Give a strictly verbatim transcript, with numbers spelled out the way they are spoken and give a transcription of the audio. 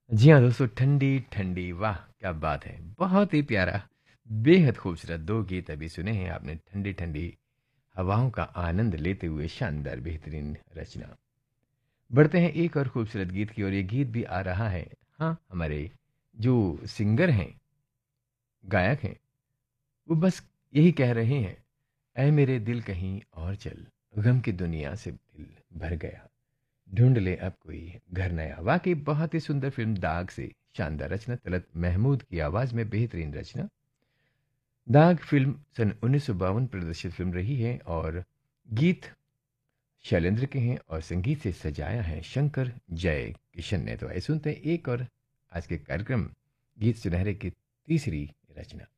जी हाँ दोस्तों, ठंडी ठंडी वाह क्या बात है! बहुत ही प्यारा, बेहद खूबसूरत दो गीत अभी सुने हैं आपने ठंडी ठंडी हवाओं का आनंद लेते हुए शानदार बेहतरीन रचना। बढ़ते हैं एक और खूबसूरत गीत की ओर, ये गीत भी आ रहा है। हाँ, हमारे जो सिंगर हैं, गायक हैं, वो बस यही कह रहे हैं, ऐ मेरे दिल कहीं और चल, गम की दुनिया से दिल भर गया, ढूंढ ले अब कोई घर नया। वाकई बहुत ही सुंदर फिल्म दाग से शानदार रचना, तलत महमूद की आवाज में बेहतरीन रचना। दाग फिल्म सन उन्नीस सौ बावन प्रदर्शित फिल्म रही है और गीत शैलेंद्र के हैं और संगीत से सजाया है शंकर जय किशन ने। तो आइए सुनते हैं एक और आज के कार्यक्रम गीत सुनहरे की तीसरी रचना।